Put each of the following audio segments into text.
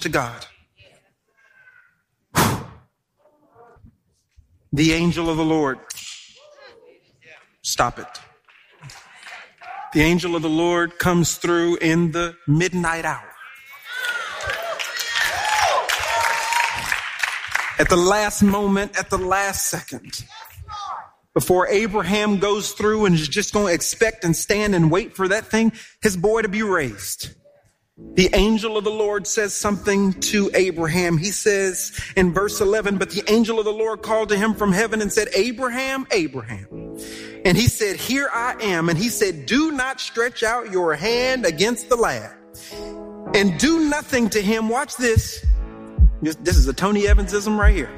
to God. The angel of the Lord. Stop it. The angel of the Lord comes through in the midnight hour. At the last moment, at the last second. Before Abraham goes through and is just going to expect and stand and wait for that thing, his boy to be raised. The angel of the Lord says something to Abraham. He says in verse 11, but the angel of the Lord called to him from heaven and said, Abraham, Abraham. And he said, here I am. And he said, do not stretch out your hand against the lad and do nothing to him. Watch this. This is a Tony Evansism right here.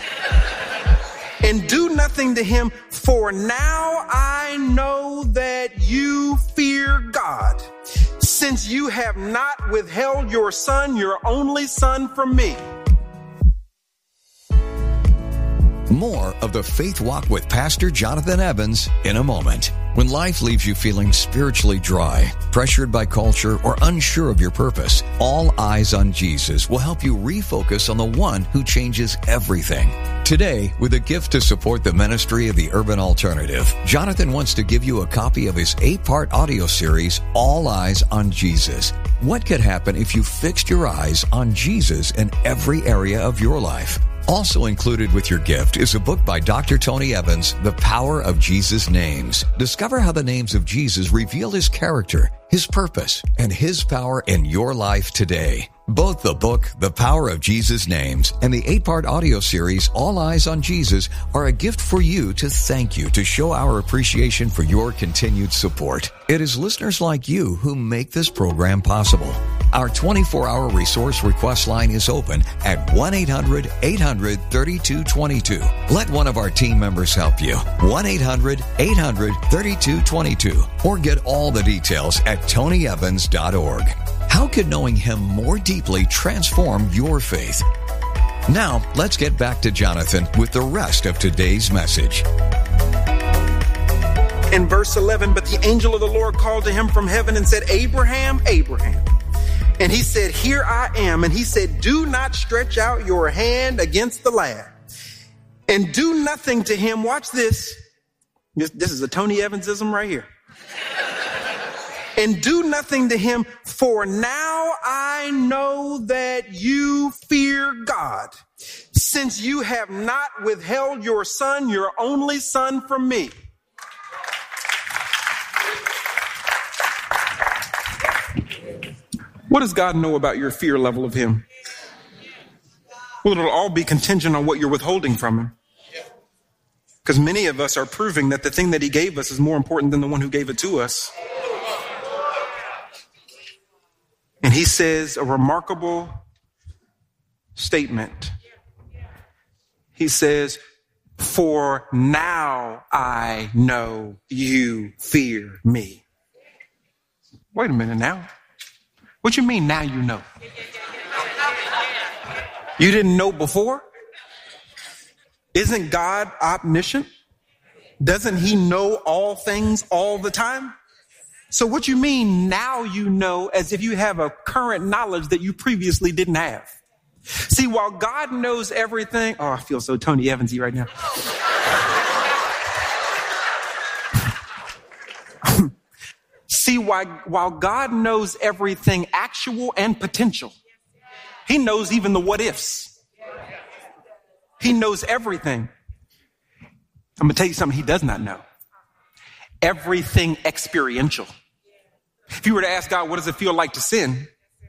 And do nothing to him, for now I know that you fear God, since you have not withheld your son, your only son, from me. More of the Faith Walk with Pastor Jonathan Evans in a moment. When life leaves you feeling spiritually dry, pressured by culture, or unsure of your purpose, All Eyes on Jesus will help you refocus on the one who changes everything. Today, with a gift to support the ministry of the Urban Alternative, Jonathan wants to give you a copy of his 8-part audio series, All Eyes on Jesus. What could happen if you fixed your eyes on Jesus in every area of your life? Also included with your gift is a book by Dr. Tony Evans, The Power of Jesus' Names. Discover how the names of Jesus reveal his character, his purpose, and his power in your life today. Both the book, The Power of Jesus' Names, and the 8-part audio series, All Eyes on Jesus, are a gift for you to thank you, to show our appreciation for your continued support. It is listeners like you who make this program possible. Our 24-hour resource request line is open at 1-800-800-3222. Let one of our team members help you. 1-800-800-3222. Or get all the details at tonyevans.org. How could knowing him more deeply transform your faith? Now, let's get back to Jonathan with the rest of today's message. In verse 11, but the angel of the Lord called to him from heaven and said, Abraham, Abraham. And he said, here I am. And he said, do not stretch out your hand against the lad and do nothing to him. Watch this. This is a Tony Evansism right here. And do nothing to him, for now I know that you fear God, since you have not withheld your son, your only son, from me. What does God know about your fear level of him? Well, it'll all be contingent on what you're withholding from him. Because many of us are proving that the thing that he gave us is more important than the one who gave it to us. And he says a remarkable statement. He says, for now I know you fear me. Wait a minute now. What you mean now you know? You didn't know before? Isn't God omniscient? Doesn't he know all things all the time? So what you mean now you know, as if you have a current knowledge that you previously didn't have? See, while God knows everything, I feel so Tony Evansy right now. See, while God knows everything actual and potential, he knows even the what ifs. He knows everything. I'm going to tell you something he does not know. Everything experiential. If you were to ask God, what does it feel like to sin?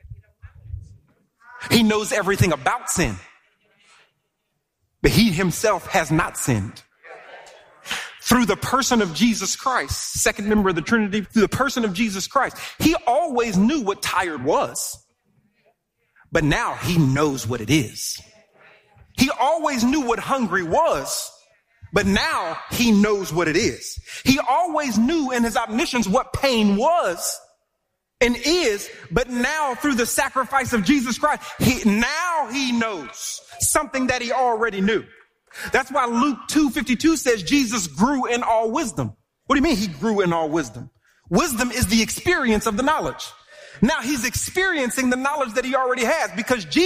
He knows everything about sin. But he himself has not sinned. Through the person of Jesus Christ, second member of the Trinity, through the person of Jesus Christ, he always knew what tired was. But now he knows what it is. He always knew what hungry was. But now he knows what it is. He always knew in his omniscience what pain was and is, but now through the sacrifice of Jesus Christ, he knows something that he already knew. That's why Luke 2:52 says Jesus grew in all wisdom. What do you mean he grew in all wisdom? Wisdom is the experience of the knowledge. Now he's experiencing the knowledge that he already has because Jesus